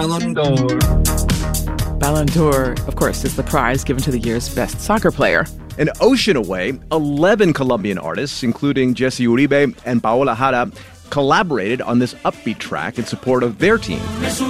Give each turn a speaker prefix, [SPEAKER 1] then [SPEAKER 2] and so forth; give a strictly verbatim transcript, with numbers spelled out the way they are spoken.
[SPEAKER 1] Ballon d'Or.
[SPEAKER 2] Ballon d'Or, of course, is the prize given to the year's best soccer player.
[SPEAKER 3] An ocean away, eleven Colombian artists, including Jesse Uribe and Paola Jara, collaborated on this upbeat track in support of their team.